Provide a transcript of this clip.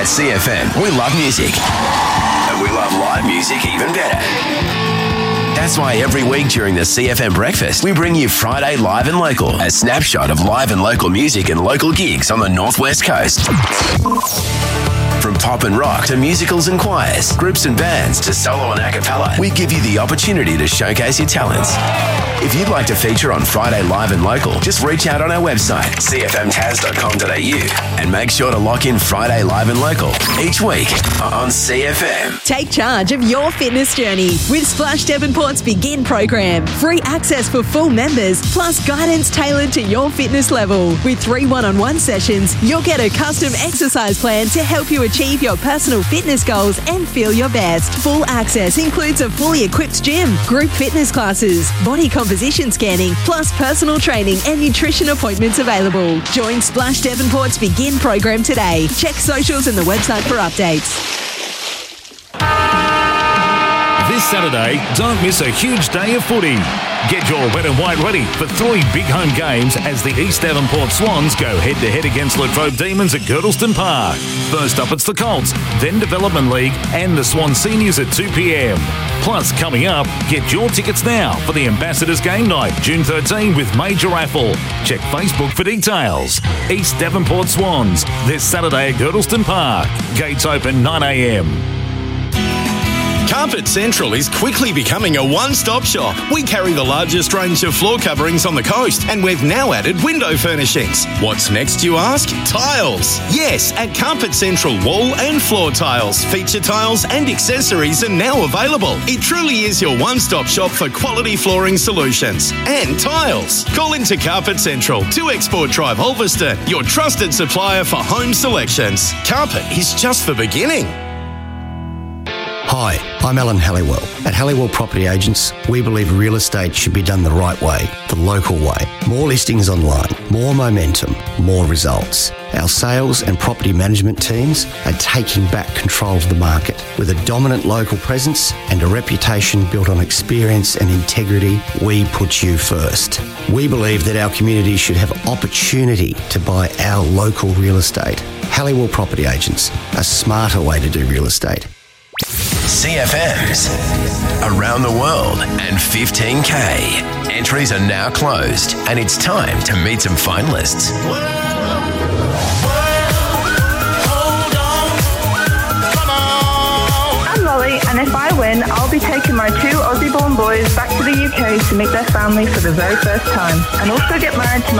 At CFM, we love music. And we love live music even better. That's why every week during the CFM Breakfast, we bring you Friday Live and Local, a snapshot of live and local music and local gigs on the Northwest Coast. From pop and rock to musicals and choirs, groups and bands to solo and a cappella, we give you the opportunity to showcase your talents. If you'd like to feature on Friday Live and Local, just reach out on our website, cfmtas.com.au, and make sure to lock in Friday Live and Local each week on CFM. Take charge of your fitness journey with Splash Devonport's Begin program. Free access for full members, plus guidance tailored to your fitness level. With 3 one-on-one sessions, you'll get a custom exercise plan to help you achieve your personal fitness goals and feel your best. Full access includes a fully equipped gym, group fitness classes, body composition scanning, plus personal training and nutrition appointments available. Join Splash Devonport's Begin program today. Check socials and the website for updates. This Saturday, don't miss a huge day of footy. Get your red and white ready for 3 big home games as the East Devonport Swans go head-to-head against Latrobe Demons at Girdleston Park. First up, it's the Colts, then Development League and the Swan Seniors at 2 p.m. Plus, coming up, get your tickets now for the Ambassadors Game Night, June 13 with major raffle. Check Facebook for details. East Devonport Swans, this Saturday at Girdleston Park. Gates open 9 a.m. Carpet Central is quickly becoming a one-stop shop. We carry the largest range of floor coverings on the coast, and we've now added window furnishings. What's next, you ask? Tiles. Yes, at Carpet Central, wall and floor tiles, feature tiles and accessories are now available. It truly is your one-stop shop for quality flooring solutions and tiles. Call into Carpet Central, 2 Export Drive, Ulverston, your trusted supplier for home selections. Carpet is just the beginning. Hi, I'm Alan Halliwell. At Halliwell Property Agents, we believe real estate should be done the right way, the local way. More listings online, more momentum, more results. Our sales and property management teams are taking back control of the market. With a dominant local presence and a reputation built on experience and integrity, we put you first. We believe that our community should have opportunity to buy our local real estate. Halliwell Property Agents, a smarter way to do real estate. CFMs around the world and 15K. Entries are now closed and it's time to meet some finalists. I'm Lolly, and if I win, I'll be taking my 2 Aussie-born boys back to the UK to meet their family for the very first time and also get married to